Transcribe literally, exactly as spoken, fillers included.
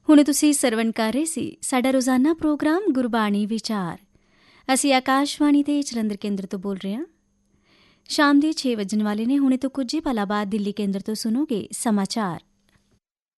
ਹੁਣ ਤੁਸੀਂ ਸਰਵਣ ਕਰ ਰਹੇ ਸੀ ਸਾਡਾ ਰੋਜ਼ਾਨਾ ਪ੍ਰੋਗਰਾਮ ਗੁਰਬਾਣੀ ਵਿਚਾਰ। ਅਸੀਂ ਆਕਾਸ਼ਵਾਣੀ ਦੇ ਜਲੰਧਰ ਕੇਂਦਰ ਤੋਂ ਬੋਲ ਰਹੇ ਹਾਂ। ਸ਼ਾਮ ਦੇ ਛੇ ਵੱਜਣ ਵਾਲੇ ਨੇ। ਹੁਣੇ ਤੋਂ ਕੁਝ ਹੀ ਪਲਾਂ ਬਾਅਦ ਦਿੱਲੀ ਕੇਂਦਰ ਤੋਂ ਸੁਣੋਗੇ ਸਮਾਚਾਰ।